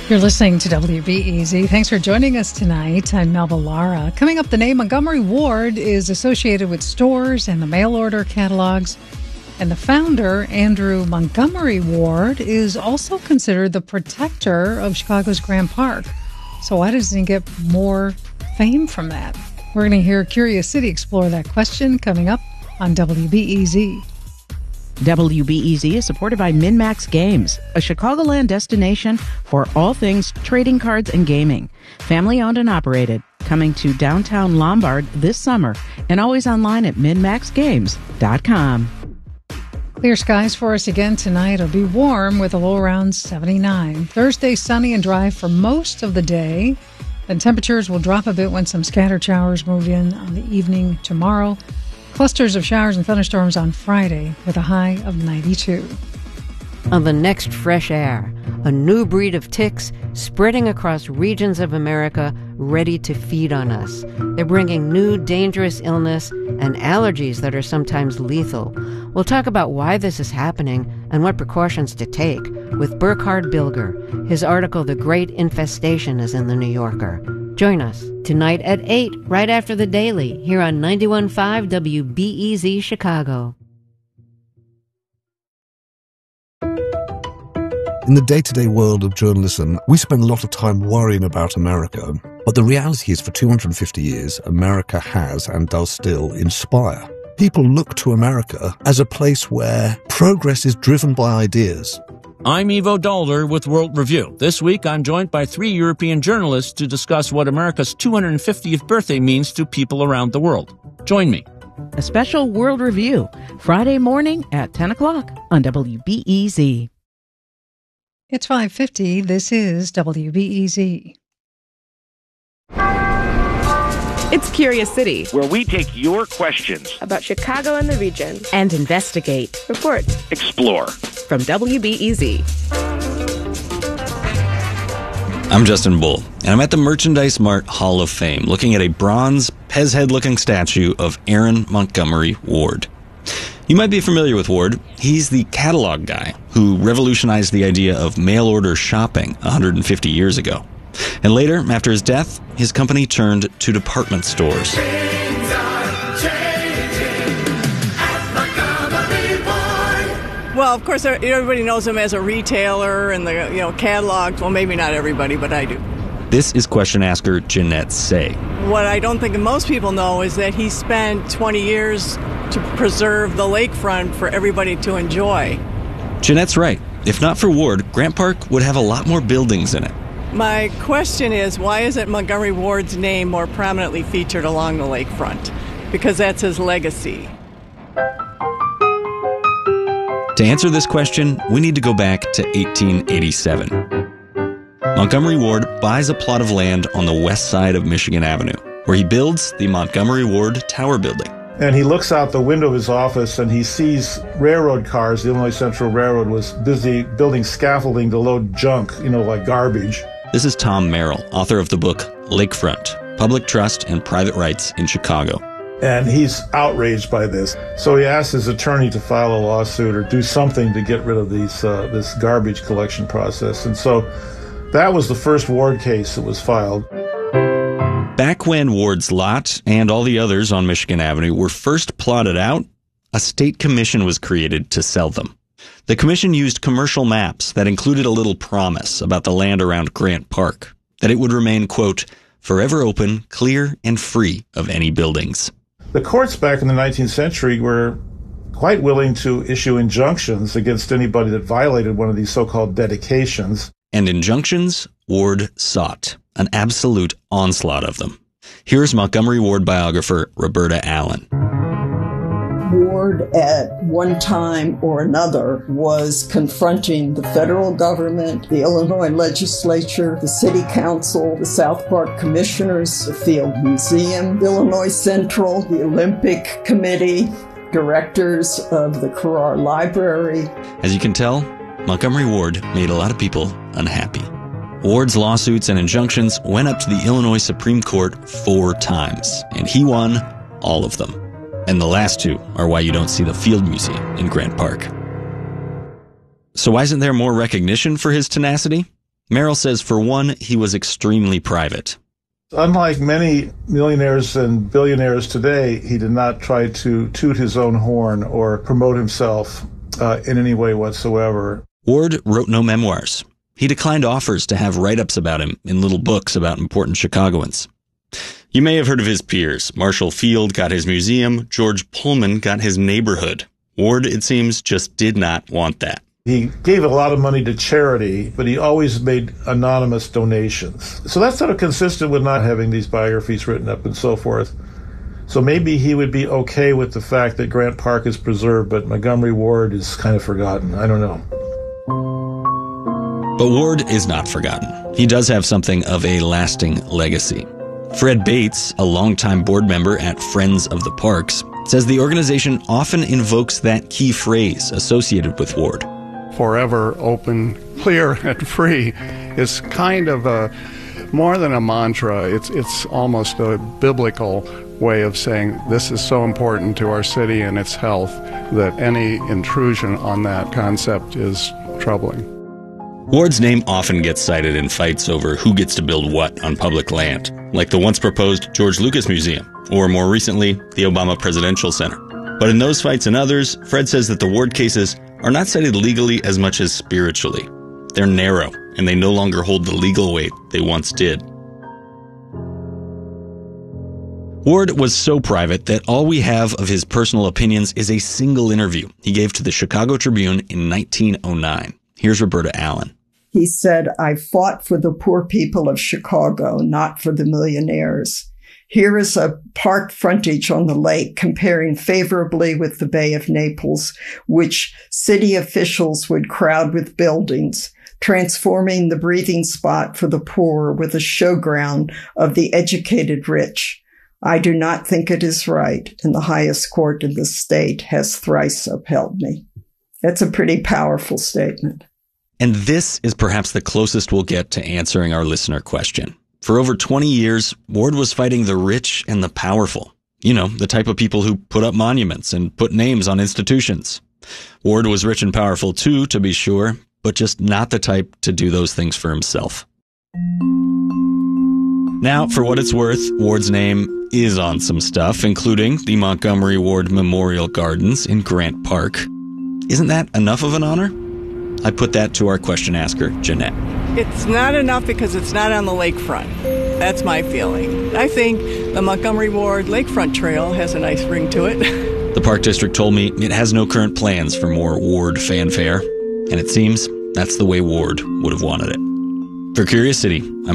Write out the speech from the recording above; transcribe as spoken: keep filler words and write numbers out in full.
You're listening to W B E Z. Thanks for joining us tonight. I'm Melba Lara. Coming up, the name Montgomery Ward is associated with stores and the mail order catalogs. And the founder, Andrew Montgomery Ward, is also considered the protector of Chicago's Grant Park. So why doesn't he get more fame from that? We're going to hear Curious City explore that question coming up on W B E Z. W B E Z is supported by MinMax Games, a Chicagoland destination for all things trading cards and gaming. Family owned and operated. Coming to downtown Lombard this summer and always online at min max games dot com. Clear skies for us again tonight. It'll be warm with a low around seventy-nine. Thursday, sunny and dry for most of the day. Then temperatures will drop a bit when some scattered showers move in on the evening tomorrow. Clusters of showers and thunderstorms on Friday with a high of ninety-two. On the next Fresh Air, a new breed of ticks spreading across regions of America ready to feed on us. They're bringing new dangerous illness and allergies that are sometimes lethal. We'll talk about why this is happening and what precautions to take with Burkhard Bilger. His article, The Great Infestation, is in The New Yorker. Join us tonight at eight, right after the Daily, here on ninety-one point five W B E Z Chicago. In the day-to-day world of journalism, we spend a lot of time worrying about America. But the reality is, for two hundred fifty years, America has and does still inspire. People look to America as a place where progress is driven by ideas. I'm Ivo Dalder with World Review. This week, I'm joined by three European journalists to discuss what America's two hundred fiftieth birthday means to people around the world. Join me. A special World Review, Friday morning at ten o'clock on W B E Z. It's five fifty. This is W B E Z. It's Curious City, where we take your questions about Chicago and the region and investigate, report, explore. From W B E Z. I'm Justin Bull, and I'm at the Merchandise Mart Hall of Fame looking at a bronze, Pez head-looking statue of Aaron Montgomery Ward. You might be familiar with Ward. He's the catalog guy who revolutionized the idea of mail-order shopping one hundred fifty years ago. And later, after his death, his company turned to department stores. Well, of course, everybody knows him as a retailer and the you know catalog. Well, maybe not everybody, but I do. This is question asker Jeanette Say. What I don't think most people know is that he spent twenty years to preserve the lakefront for everybody to enjoy. Jeanette's right. If not for Ward, Grant Park would have a lot more buildings in it. My question is, why isn't Montgomery Ward's name more prominently featured along the lakefront? Because that's his legacy. To answer this question, we need to go back to eighteen eighty-seven. Montgomery Ward buys a plot of land on the west side of Michigan Avenue, where he builds the Montgomery Ward Tower Building. And he looks out the window of his office and he sees railroad cars. The Illinois Central Railroad was busy building scaffolding to load junk, you know, like garbage. This is Tom Merrill, author of the book Lakefront, Public Trust and Private Rights in Chicago. And he's outraged by this. So he asks his attorney to file a lawsuit or do something to get rid of these uh, this garbage collection process. And so that was the first Ward case that was filed. Back when Ward's lot and all the others on Michigan Avenue were first plotted out, a state commission was created to sell them. The commission used commercial maps that included a little promise about the land around Grant Park, that it would remain, quote, forever open, clear, and free of any buildings. The courts back in the nineteenth century were quite willing to issue injunctions against anybody that violated one of these so-called dedications. And injunctions Ward sought, an absolute onslaught of them. Here's Montgomery Ward biographer Roberta Allen. Ward at one time or another was confronting the federal government, the Illinois legislature, the city council, the South Park commissioners, the Field Museum, Illinois Central, the Olympic Committee, directors of the Carrar Library. As you can tell, Montgomery Ward made a lot of people unhappy. Ward's lawsuits and injunctions went up to the Illinois Supreme Court four times, and he won all of them. And the last two are why you don't see the Field Museum in Grant Park. So why isn't there more recognition for his tenacity? Merrill says, for one, he was extremely private. Unlike many millionaires and billionaires today, he did not try to toot his own horn or promote himself uh, in any way whatsoever. Ward wrote no memoirs. He declined offers to have write-ups about him in little books about important Chicagoans. You may have heard of his peers. Marshall Field got his museum. George Pullman got his neighborhood. Ward, it seems, just did not want that. He gave a lot of money to charity, but he always made anonymous donations. So that's sort of consistent with not having these biographies written up and so forth. So maybe he would be okay with the fact that Grant Park is preserved, but Montgomery Ward is kind of forgotten. I don't know. But Ward is not forgotten. He does have something of a lasting legacy. Fred Bates, a longtime board member at Friends of the Parks, says the organization often invokes that key phrase associated with Ward. Forever, open, clear, and free is kind of a more than a mantra. It's it's almost a biblical way of saying this is so important to our city and its health that any intrusion on that concept is troubling. Ward's name often gets cited in fights over who gets to build what on public land, like the once proposed George Lucas Museum, or more recently, the Obama Presidential Center. But in those fights and others, Fred says that the Ward cases are not cited legally as much as spiritually. They're narrow, and they no longer hold the legal weight they once did. Ward was so private that all we have of his personal opinions is a single interview he gave to the Chicago Tribune in nineteen oh nine. Here's Roberta Allen. He said, "I fought for the poor people of Chicago, not for the millionaires. Here is a park frontage on the lake comparing favorably with the Bay of Naples, which city officials would crowd with buildings, transforming the breathing spot for the poor with a showground of the educated rich. I do not think it is right, and the highest court in the state has thrice upheld me." That's a pretty powerful statement. And this is perhaps the closest we'll get to answering our listener question. For over twenty years, Ward was fighting the rich and the powerful. You know, the type of people who put up monuments and put names on institutions. Ward was rich and powerful too, to be sure, but just not the type to do those things for himself. Now, for what it's worth, Ward's name is on some stuff, including the Montgomery Ward Memorial Gardens in Grant Park. Isn't that enough of an honor? I put that to our question asker, Jeanette. It's not enough because it's not on the lakefront. That's my feeling. I think the Montgomery Ward Lakefront Trail has a nice ring to it. The Park District told me it has no current plans for more Ward fanfare, and it seems that's the way Ward would have wanted it. For Curious City, I'm